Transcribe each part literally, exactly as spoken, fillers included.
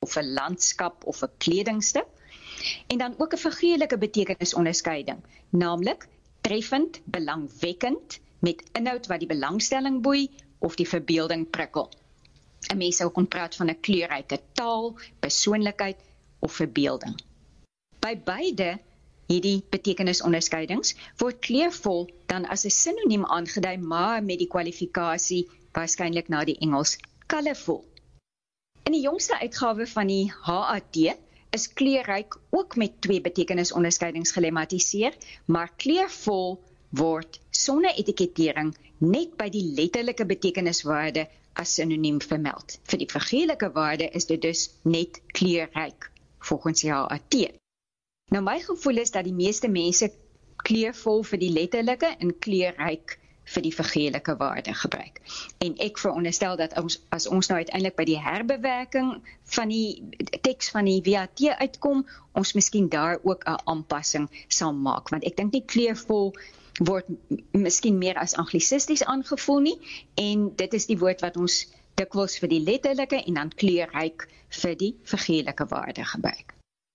of 'n landskap of 'n kledingstuk. En dan ook 'n figuurlike betekenisonderskeiding, naamlik treffend, belangwekkend, met inhoud wat die belangstelling boei of die verbeelding prikkel. 'n Mens sou kon praat van 'n kleurryke taal, persoonlikheid of verbeelding. By beide hierdie betekenisonderskeidings word kleurvol dan as 'n sinoniem aangedui, maar met die kwalifikasie waarskynlik na die Engels colourful. In die jongste uitgawe van die H A T is kleurryk ook met twee betekenisonderskeidings gelematiseer, maar kleurvol word sonder etikettering net by die letterlike betekeniswaarde as sinoniem vermeld. Vir die figuurlike waarde is dit dus net kleurryk, volgens die H A T. Nou my gevoel is dat die meeste mense kleurvol vir die letterlike en kleurryk vir die figuurlike waarde gebruik. En ek veronderstel dat ons, as ons nou uiteindelik by die herbewerking van die teks van die W A T uitkom, ons miskien daar ook 'n aanpassing sal maak, want ek dink nie kleurvol word miskien meer as anglisisties aangevoel nie, en dit is die woord wat ons dikwels vir die letterlike en dan kleurryk vir die figuurlike waarde gebruik.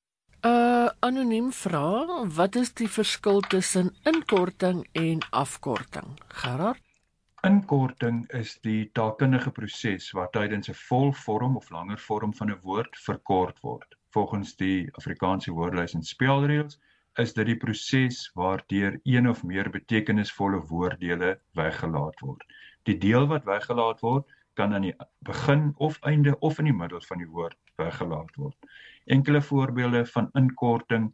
Uh, anoniem vra, wat is die verskil tussen inkorting en afkorting? Gerard? Inkorting is die taalkundige proses waar tydens 'n volvorm of langer vorm van 'n woord verkort word. Volgens die Afrikaanse woordelys en spelreëls is dit die proses waardeur een of meer betekenisvolle woorddele weggelaat word. Die deel wat weggelaat word, kan aan die begin of einde of in die middel van die woord weggelaat word. Enkele voorbeelde van inkorting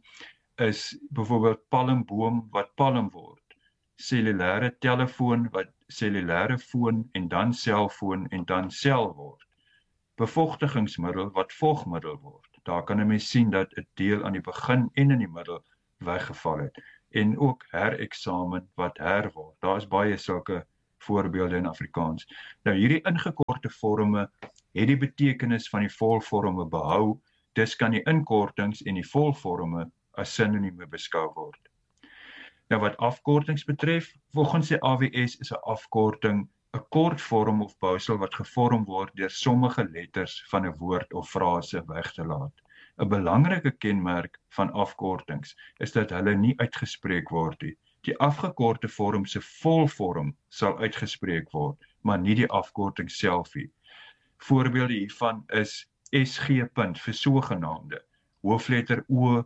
is byvoorbeeld palmboom wat palm word, cellulêre telefoon wat cellulêre foon en dan selfoon en dan sel word, bevochtigingsmiddel wat vogmiddel word. Daar kan 'n mens sien dat 'n deel aan die begin en in die middel weggeval het, en ook hereksamen wat her word. Daar is baie sulke voorbeelde in Afrikaans. Nou hierdie ingekorte vorme het die betekenis van die volvorme behou, dus kan die inkortings en die volvorme as sinonieme beskou word. Nou wat afkortings betref, volgens die A W S is 'n afkorting 'n kort vorm of bousel wat gevorm word deur sommige letters van 'n woord of frase weg te laat. 'n Belangrike kenmerk van afkortings is dat hulle nie uitgespreek word nie. Die afgekorte vorm se volvorm sal uitgespreek word, maar nie die afkorting self nie. Voorbeelde hiervan is S G punt vir sogenaamde, hoofletter O,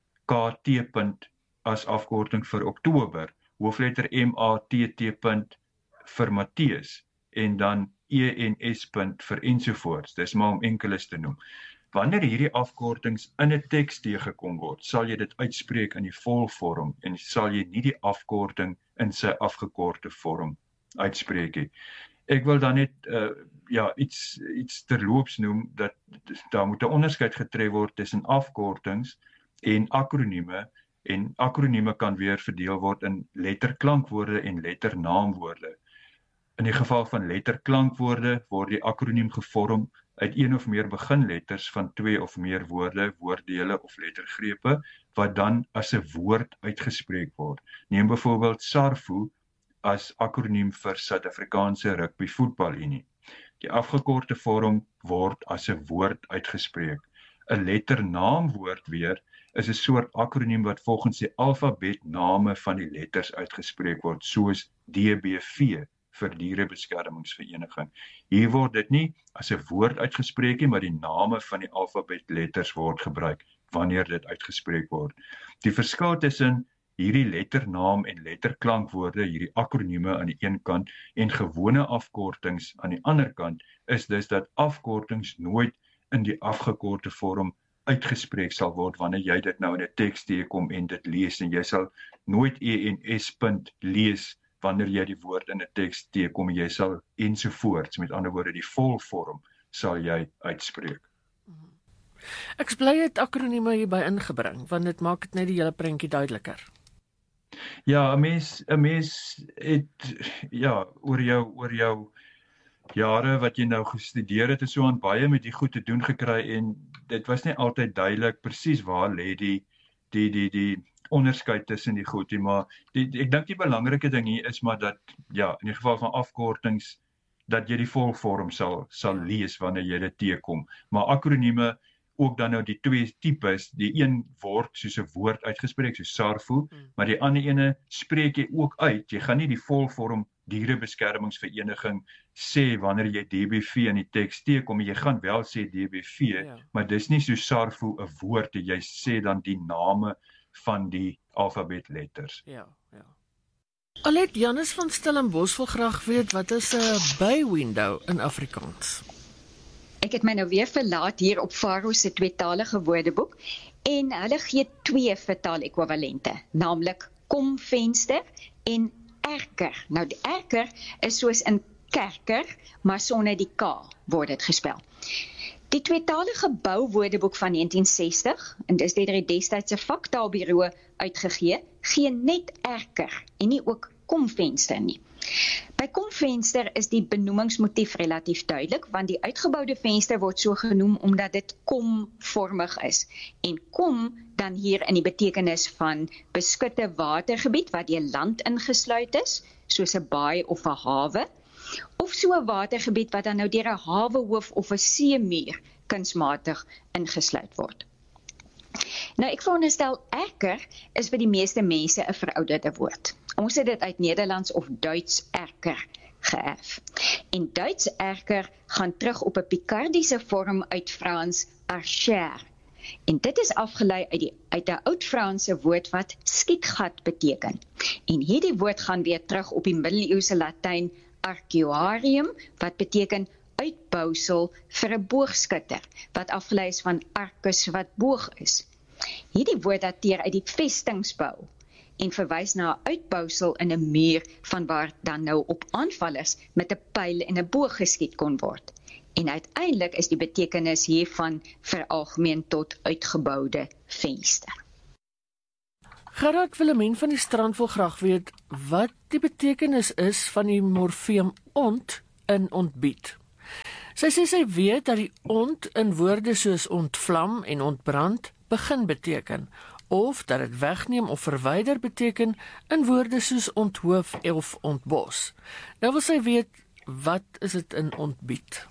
K T punt as afkorting vir Oktober, hoofletter M A T T punt vir Matteus, en dan E N S punt vir ensovoorts, dis maar om enkeles te noem. Wanneer hierdie afkortings in 'n teks teëgekom word, sal jy dit uitspreek in die volvorm en sal jy nie die afkorting in sy afgekorte vorm uitspreek nie. Ek wil dan net uh, ja, iets, iets terloops noem, dat daar moet 'n onderskeid getref word tussen afkortings en akronieme, en akronieme kan weer verdeel word in letterklankwoorde en letternaamwoorde. In die geval van letterklankwoorde word die akroniem gevorm uit een of meer beginletters van twee of meer woorde, woorddele of lettergrepe, wat dan as 'n woord uitgespreek word. Neem byvoorbeeld SARFU as akroniem vir Suid-Afrikaanse Rugby Voetbalunie. Die afgekorte vorm word as 'n woord uitgespreek. 'n Letternaamwoord weer is 'n soort akroniem wat volgens die alfabet name van die letters uitgespreek word, soos D B V vir Dierebeskermingsvereniging. Hier word dit nie as 'n woord uitgespreek nie, maar die name van die alfabetletters word gebruik wanneer dit uitgespreek word. Die verskil tussen hierdie letternaam en letterklankwoorde, hierdie akronieme aan die een kant en gewone afkortings aan die ander kant, is dus dat afkortings nooit in die afgekorte vorm uitgespreek sal word wanneer jy dit nou in 'n teks teekom en dit lees, en jy sal nooit E N S punt lees wanneer jy die woord in 'n teks teekom, jy sal ensovoorts, met ander woorde die volvorm sal jy uitspreek. Ek is bly het akronieme hierby ingebring, want dit maak dit net die hele prentjie duideliker. Ja, 'n mens, 'n mens het ja, oor jou oor jou jare wat jy nou gestudeer het, is so aan baie met die goed te doen gekry, en dit was nie altyd duidelik presies waar lê die die die die onderskeid tussen die goed, maar die, die, ek dink die belangrike ding hier is maar dat, ja, in die geval van afkortings, dat jy die volvorm sal, sal lees wanneer jy dit teekom. Maar akronieme ook dan nou die twee tipes, die een word soos 'n woord uitgespreek, soos SARFU, hmm. maar die ander ene spreek jy ook uit. Jy gaan nie die volvorm dierebeskermingsvereniging sê wanneer jy D B V in die teks teekom, jy gaan wel sê D B V, ja. maar dis nie so SARFU 'n woord, jy sê dan die name van die alfabetletters. Ja, ja. Alet, Janus van Stellenbosch wil graag weet, wat is 'n by-window in Afrikaans? Ek het my nou weer verlaat hier op Faro se tweetalige woordeboek en hulle gee twee vertaal-ekwivalente, naamlik komvenster en erker. Nou die erker is soos in kerker, maar sonder die K word dit gespel. Die tweetalige bouwoordeboek van negentien sestig, en dis deur die destydse vaktaalbureau uitgegee, gee net erker en nie ook komvenster nie. By komvenster is die benoemingsmotief relatief duidelik, want die uitgebouwde venster word so genoem omdat dit komvormig is. En kom dan hier in die betekenis van beskutte watergebied wat deur land ingesluit is, soos 'n baai of 'n hawe, of so 'n watergebied wat dan nou deur 'n hawehoof of 'n seemuur kunsmatig ingesluit word. Nou ek veronderstel erker is vir die meeste mense 'n verouderde woord. Ons het dit uit Nederlands of Duits erker geërf. En Duits erker gaan terug op 'n Picardiese vorm uit Frans archer. En dit is afgelei uit die uit 'n oud-Franse woord wat skietgat beteken. En hierdie woord gaan weer terug op die middeleeuse Latyn arcuarium, wat beteken uitbousel vir 'n boogskutter, wat afgelei is van arcus wat boog is. Hierdie woord dateer uit die vestingsbou en verwys na 'n uitbousel in 'n muur van waar dan nou op aanvallers met 'n pyl en 'n boog geskiet kon word. En uiteindelik is die betekenis hiervan veralgemeen tot uitgebouwde venster. Gerard Willemien van die Strand wil graag weet wat die betekenis is van die morfeem ont in ontbied. Sy sê sy weet dat die ont in woorde soos ontvlam en ontbrand begin beteken, of dat dit wegneem of verwyder beteken in woorde soos onthoof of ontbos. Nou wil sy weet, wat is dit in ontbied?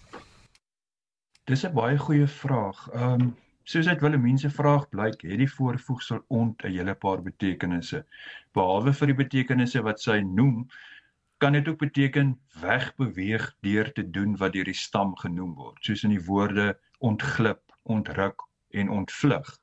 Dis 'n baie goeie vraag. Um, soos uit Willemien se vraag blyk, het die voorvoegsel ont 'n hele paar betekenisse. Behalwe vir die betekenisse wat sy noem, kan dit ook beteken wegbeweeg deur te doen wat deur die stam genoem word, soos in die woorde ontglip, ontruk en ontvlug.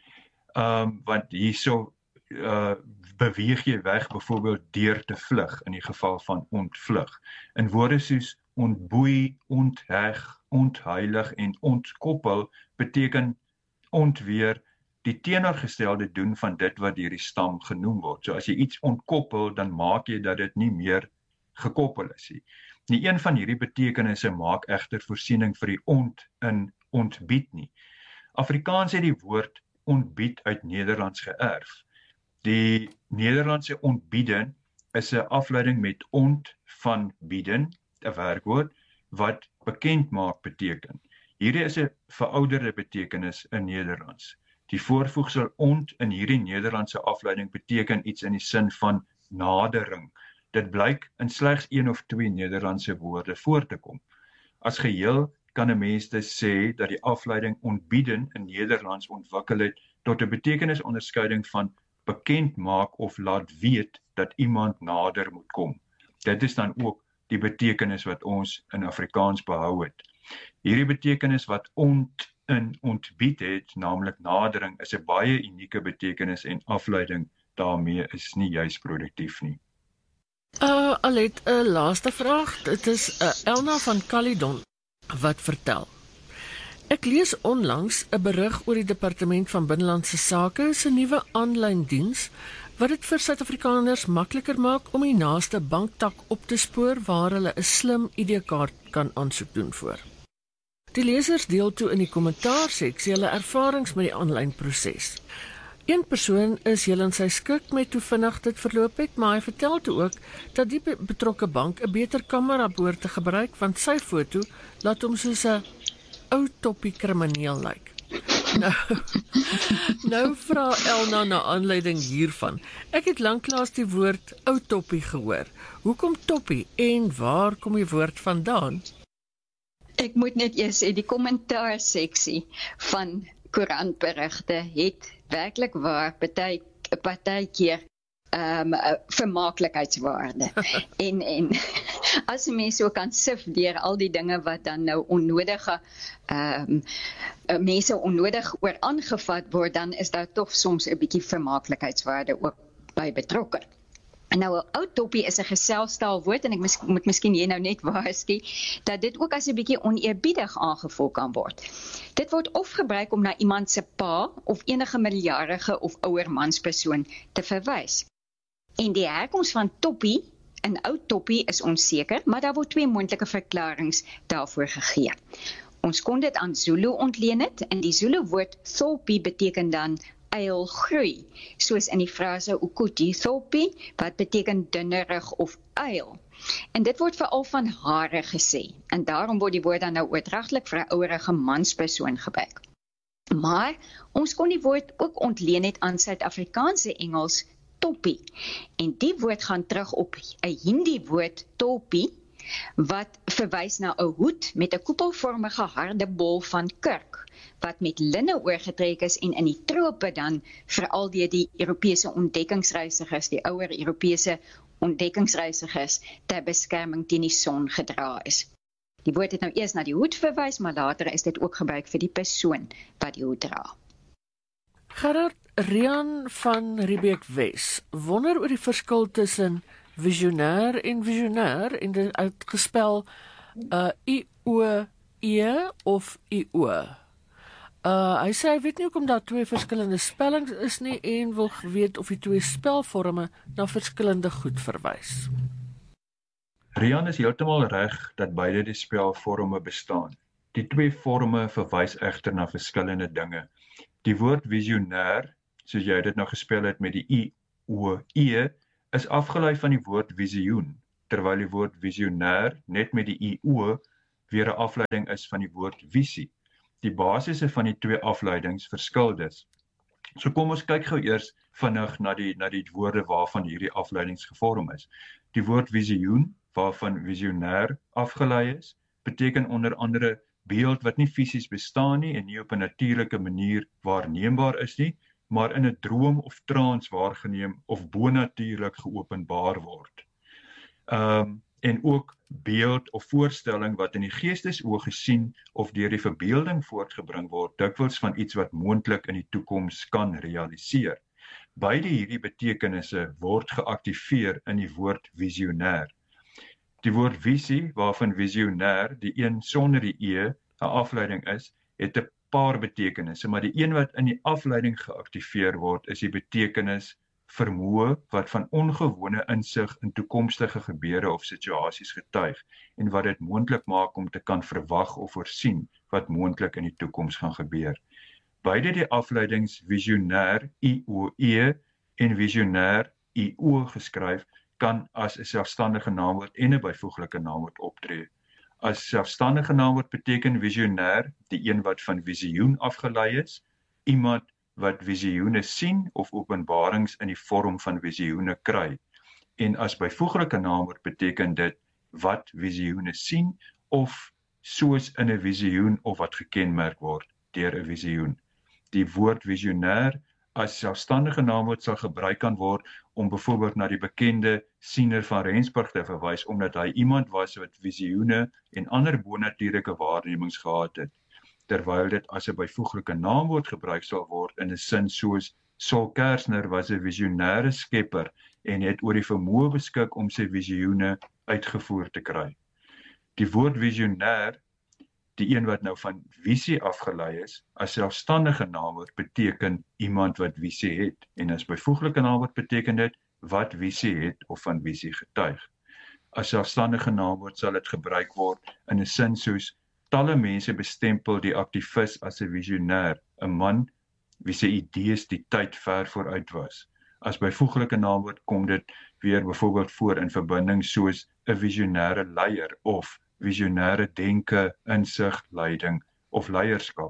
Um, want hierso uh, beweeg jy weg byvoorbeeld deur te vlug, in die geval van ontvlug. In woorde soos ontboei, ontheg, ontheilig en ontkoppel beteken ontweer die teenoorgestelde doen van dit wat deur die stam genoem word. So as jy iets ontkoppel, dan maak jy dat dit nie meer gekoppel is nie. Nie een van hierdie betekenisse maak egter voorsiening vir die ont in ontbied nie. Afrikaans het die woord ontbied uit Nederlands geërf. Die Nederlandse ontbieden is 'n afleiding met ont van bieden, 'n werkwoord wat bekend maak beteken. Hierdie is 'n verouderde betekenis in Nederlands. Die voorvoegsel ont in hierdie Nederlandse afleiding beteken iets in die sin van nadering. Dit blyk in slegs een of twee Nederlandse woorde voor te kom. As geheel kan 'n mens dus sê dat die afleiding ontbieden in Nederlands ontwikkel het tot 'n betekenisonderskeiding van bekend maak of laat weet dat iemand nader moet kom. Dit is dan ook die betekenis wat ons in Afrikaans behou het. Hierdie betekenis wat ont in ontbied het, naamlik nadering, is 'n baie unieke betekenis en afleiding daarmee is nie juis produktief nie. Uh, Alet, 'n laaste vraag. Dit is uh, Elna van Caledon wat vertel. Ek lees onlangs 'n berig oor die Departement van Binnelandse Sake se nuwe aanlyn diens wat dit vir Suid-Afrikaners makliker maak om die naaste banktak op te spoor waar hulle 'n slim I D-kaart kan aansoek doen voor. Die lesers deel toe in die kommentaarseksie hulle ervarings met die aanlyn proses. Een persoon is heel in sy skik met hoe vinnig dit verloop het, maar hy vertel toe ook dat die betrokke bank 'n beter kamera behoort te gebruik, want sy foto laat hom soos 'n ou toppie krimineel lyk. Nou, nou vra Elna na aanleiding hiervan. Ek het lanklaas die woord ou toppie gehoor. Hoekom toppie en waar kom die woord vandaan? Ek moet net eers sê, die kommentaarseksie van koerantberigte het werklik waar party partykeer um, vermaaklikheidswaarde. en en as jy mens so kan sif deur al die dinge wat dan nou onnodige um, mense onnodig oor aangevat word, dan is daar tog soms 'n bietjie vermaaklikheidswaarde ook by betrokke. Nou, 'n ou toppie is 'n geselsstaalwoord en ek mis, moet miskien hier nou net waarsku dat dit ook as 'n bietjie oneerbiedig aangevoel kan word. Dit word of gebruik om na iemand se pa of enige middeljarige of ouer manspersoon te verwys. En die herkoms van toppie, 'n ou toppie is onseker, maar daar word twee moontlike verklaringe daarvoor gegee. Ons kon dit aan Zulu ontleen het en die Zulu woord thoppie beteken dan eil groei, soos in die frase ukuti thoppie, wat beteken dunnerig of eil. En dit word veral van hare gesê, en daarom word die woord dan nou oordragtelik vir 'n ouerige manspersoon gebruik. Maar ons kon die woord ook ontleen het aan Suid-Afrikaanse Engels toppie, en die woord gaan terug op 'n Hindi woord toppie, wat verwys na 'n hoed met 'n koepelvormige harde bol van kurk, wat met linne oorgetrek is en in die trope dan veral deur die Europese ontdekkingsreisigers, die ouer Europese ontdekkingsreisigers ter beskerming teen die son gedra is. Die woord het nou eers na die hoed verwys, maar later is dit ook gebruik vir die persoon wat die hoed dra. Gerard, Rian van Riebeek Wes wonder oor die verskil tussen visionair en visionair en dit uitgespel uh, I O E of I O. Uh, hy sê hy weet nie hoekom daar twee verskillende spellings is nie en wil weet of die twee spelvorme na verskillende goed verwys. Rian is heeltemal reg dat beide die spelvorme bestaan. Die twee vorme verwys egter na verskillende dinge. Die woord visionair, soos jy dit nou gespel het met die I O E, is afgelei van die woord visioen, terwyl die woord visionair net met die I O weer 'n afleiding is van die woord visie. Die basisse van die twee afleidings verskil dus. So kom ons kyk gou eers vinnig na die na die woorde waarvan hierdie afleidings gevorm is. Die woord visioen, waarvan visionair afgelei is, beteken onder andere beeld wat nie fisies bestaan nie en nie op 'n natuurlike manier waarneembaar is nie, maar in 'n droom of trance waargeneem of bonatuurlik geopenbaar word. Um, en ook beeld of voorstelling wat in die geestesoog gesien of deur die verbeelding voortgebring word, dikwels van iets wat moontlik in die toekoms kan realiseer. Beide hierdie betekenisse word geaktiveer in die woord visionair. Die woord visie, waarvan visionair die een sonder die E 'n afleiding is, het 'n paar betekenisse, maar die een wat in die afleiding geaktiveer word, is die betekenis vermoë wat van ongewone insig in toekomstige gebeure of situasies getuig en wat dit moontlik maak om te kan verwag of voorsien wat moontlik in die toekoms gaan gebeur. Beide die afleidings visionair I O E en visionair I O geskryf kan as 'n selfstandige naamwoord en 'n byvoeglike naamwoord optree. As selfstandige naamwoord beteken visionair die een wat van visioen afgelei is, iemand wat visioene sien of openbarings in die vorm van visioene kry. En as byvoeglike naamwoord beteken dit wat visioene sien of soos in 'n visioen of wat gekenmerk word deur 'n visioen. Die woord visionair as selfstandige naamwoord sal gebruik kan word om byvoorbeeld na die bekende siener van Rensburg te verwys, omdat hy iemand was wat visioene en ander bonatuurlike waarnemings gehad het, terwyl dit as 'n byvoeglike naamwoord gebruik sal word in 'n sin soos Saul Kersner was 'n visionêre skepper en het oor die vermoë beskik om sy visioene uitgevoer te kry. Die woord visionêr, die een wat nou van visie afgelei is, as selfstandige naamwoord beteken iemand wat visie het, en as byvoeglike naamwoord beteken dit wat visie het of van visie getuig. As selfstandige naamwoord sal dit gebruik word in 'n sin soos talle mense bestempel die aktivis as 'n visionêr, 'n man wie sy idees die tyd ver vooruit was. As byvoeglike naamwoord kom dit weer byvoorbeeld voor in verbinding soos 'n visionêre leier of visionêre denke, insig, leiding of leierskap.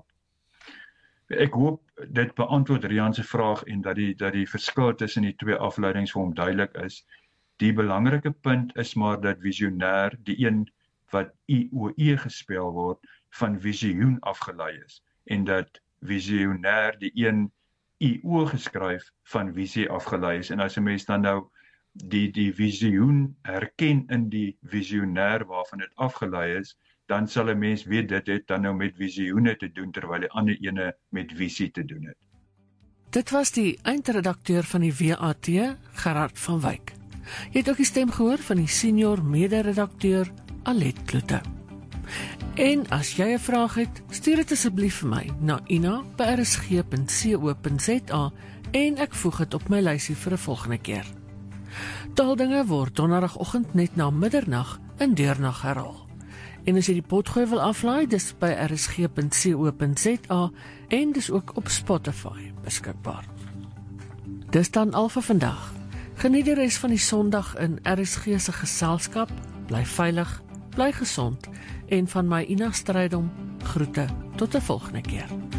Ek hoop dit beantwoord Rian se vraag en dat die dat die verskil tussen die twee afleidings vir hom duidelik is. Die belangrike punt is maar dat visionêr, die een wat I O E gespel word, van visioen afgelei is en dat visionêr, die een I O geskryf van visie afgelei is. En as 'n mens dan nou die die visioen herken in die visionêr waarvan dit afgelei is, dan sal 'n mens weet dit het dan nou met visioene te doen terwyl die ander ene met visie te doen het. Dit was die eindredakteur van die W A T, Gerard van Wyk. Jy het ook die stem gehoor van die senior mede-redakteur Alet Kloete. En as jy 'n vraag het, stuur dit asseblief vir my na ina by r s g punt co punt z a en ek voeg dit op my lysie vir 'n volgende keer. Taaldinge word donderdagoggend net na middernag in deurnag herhaal. En as jy die potgooi wil aflaai, dis by r s g punt co punt z a en dis ook op Spotify beskikbaar. Dis dan al vir vandag. Geniet die res van die Sondag in R S G se geselskap, bly veilig, bly gesond en van my Ina Strydom groete tot 'n volgende keer.